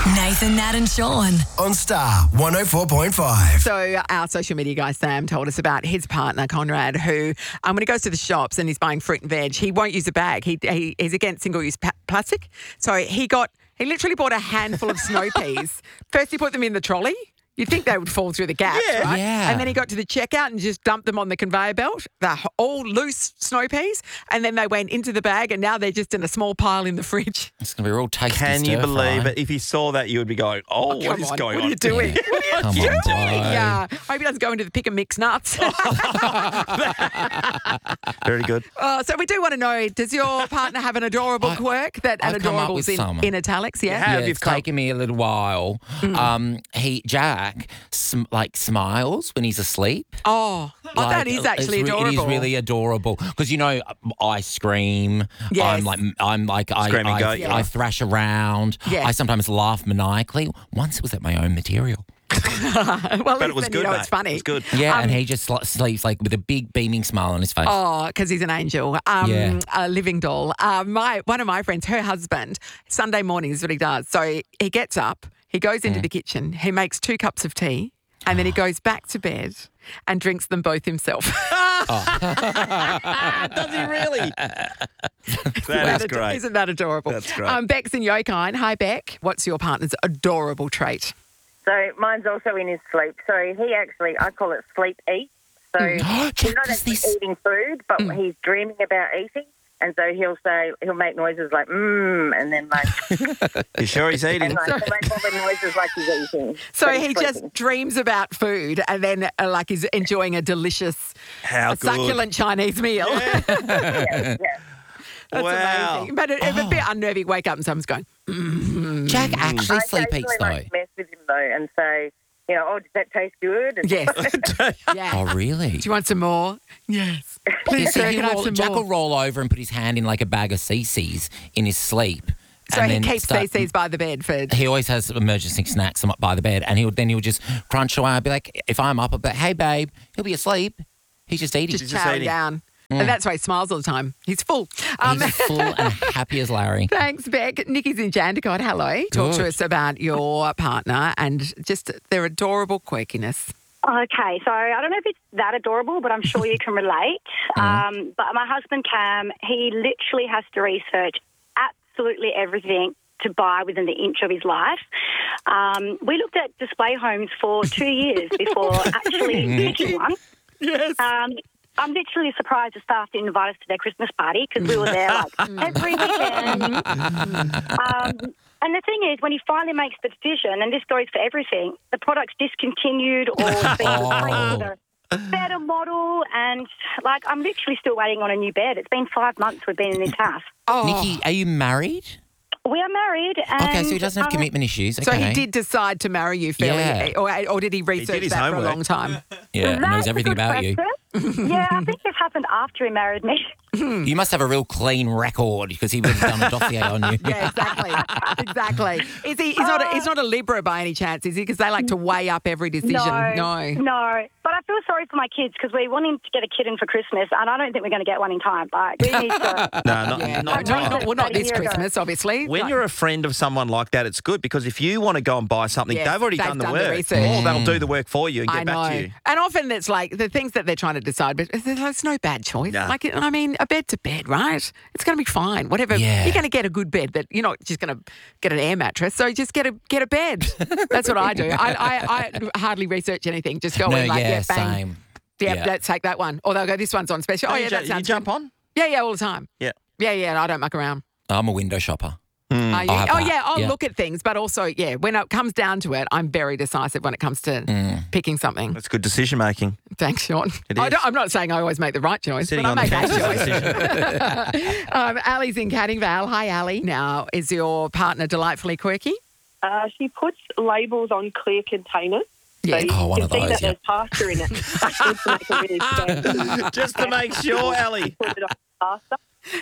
Nathan, Nat and Sean. On Star 104.5. So our social media guy, Sam, told us about his partner, Conrad, who when he goes to the shops and he's buying fruit and veg, he won't use a bag. He's against single-use plastic. So he literally bought a handful of snow peas. First he put them in the trolley. You'd think they would fall through the gaps, right? Yeah. And then he got to the checkout and just dumped them on the conveyor belt. They're all loose snow peas. And then they went into the bag and now they're just in a small pile in the fridge. It's going to be real tasty. Can you stir believe fry. it? If you saw that, you would be going, what Come is on, going what on? are you doing? What are you Come on, doing? Joe. Yeah. Hope he doesn't go into the pick and mix nuts. Very good. So we do want to know, does your partner have an adorable quirk that an I've come up adorable's with some. in italics? Yeah. have. Yeah, You've it's come- taken me a little while. Jack smiles when he's asleep. Oh, that is actually adorable. It is really adorable because I scream. Yes. I'm like Screaming goat, yeah. I thrash around. Yes. I sometimes laugh maniacally. Once it was at my own material. Well, But it was good, mate. it's funny. It was good. Yeah, and he just sleeps like with a big beaming smile on his face. Oh, because he's an angel, Yeah. a living doll. One of my friends, her husband, Sunday morning is what he does. So he gets up, he goes into the kitchen, he makes 2 cups of tea, and then he goes back to bed and drinks them both himself. Does he really? That is great. Isn't that adorable? That's great. Beck's in Yokine. Hi, Beck. What's your partner's adorable trait? So mine's also in his sleep. So he actually, I call it sleep eat. So he's Jack not does actually this. eating food, but he's dreaming about eating. And so he'll make noises like, and then like, You sure he's eating? and like, he'll make all the noises like he's eating. So But he's he sleeping. just dreams about food and then he's enjoying a delicious, How good. succulent Chinese meal. Yeah. That's Wow. amazing. But it's a bit unnerving. Wake up and someone's going, Jack actually I sleep eats occasionally though. like mess with him though and say, does that taste good? And yes. Yeah. Oh, really? Do you want some more? Yes. You Please, see, sir, can I have some Jack more? will roll over and put his hand in like a bag of CCs in his sleep. So and he then keeps CCs by the bed for... He always has emergency snacks by the bed, and he'll just crunch away. I'll be like, if I'm up, I'll be like, hey, babe, he'll be asleep. He's just eating. just chowing eating. down. And that's why he smiles all the time. He's full. He's full and happy as Larry. Thanks, Beck. Nikki's in Jandakot. Hello. Talk to Good. us about your partner and just their adorable quirkiness. Okay, so I don't know if it's that adorable, but I'm sure you can relate. But my husband, Cam, he literally has to research absolutely everything to buy within the inch of his life. We looked at display homes for 2 years before actually picking one. Yes. I'm literally surprised the staff didn't invite us to their Christmas party because we were there like every weekend. And the thing is, when he finally makes the decision, and this goes for everything, the product's discontinued or it's been replaced with a better model. And, I'm literally still waiting on a new bed. It's been 5 months we've been in this house. Oh. Nikki, are you married? We are married. And, Okay, so he doesn't have commitment issues. Okay. So he did decide to marry you fairly, Yeah. or did he research his that for a homework. long time? Yeah, That's knows a everything good about you. question. Yeah, I think this happened after he married me. You must have a real clean record because he would have done a dossier on you. Yeah, exactly. Is he? He's not a Libra by any chance, is he? Because they like to weigh up every decision. No. But I feel sorry for my kids because we want him to get a kitten for Christmas, and I don't think we're going to get one in time. We need to. No, Yeah, not not this a year ago. Christmas, obviously. When you're a friend of someone like that, it's good because if you want to go and buy something, Yes, they've already they've done the done the work. research. Or they'll do the work for you and I get know. back to you. And often it's like the things that they're trying to decide, but it's no bad choice. Nah. A bed to bed, right? It's going to be fine. Whatever. Yeah. You're going to get a good bed that you're not just going to get an air mattress. So just get a bed. That's what I do. I hardly research anything. Just go in like, yeah, bang. same. Yeah, Yeah. let's take that one. Or they'll go, this one's on special. Oh, yeah, that you sounds jump good. on? Yeah, all the time. Yeah. Yeah, I don't muck around. I'm a window shopper. Are you? I'll have Oh, that. yeah, I'll Yeah. look at things, but also, when it comes down to it, I'm very decisive when it comes to picking something. That's good decision making. Thanks, Sean. It I is. I'm not saying I always make the right choice, Sitting but I on the make fence that is a choice. decision. Ali's in Canning Vale. Hi, Ali. Now, is your partner delightfully quirky? She puts labels on clear containers. Yes. So you Oh, one can of see those, that yeah. there's pasta in it. Just to make it really stand. Just to make sure, Ali. Put it on pasta.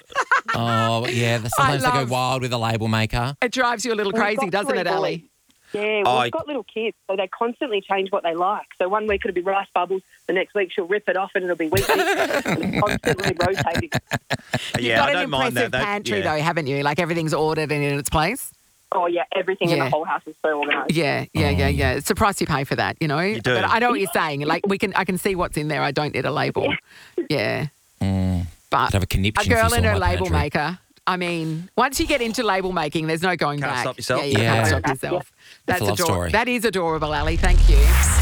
Oh, yeah. Sometimes they go love- wild with a label maker. It drives you a little We've crazy, got doesn't 3 it, Ali? boys. Yeah, Oh, we've got little kids, so they constantly change what they like. So one week it'll be rice bubbles, the next week she'll rip it off and it'll be wheat bix. It's constantly rotating. You've Yeah, got I an don't mind impressive that. pantry, though, haven't you? Like everything's ordered and in its place. Oh, yeah, everything in Yeah. the whole house is so organised. Yeah. It's the price you pay for that, you know. You do. But I know what you're saying. Like I can see what's in there. I don't need a label. Yeah. But Could have a conniption a if you girl saw and her my label pantry. maker. I mean, once you get into label making, there's no going Can't back. stop yourself. Yeah, you Yeah. can't stop yourself. That's a love story. That is adorable, Ali. Thank you.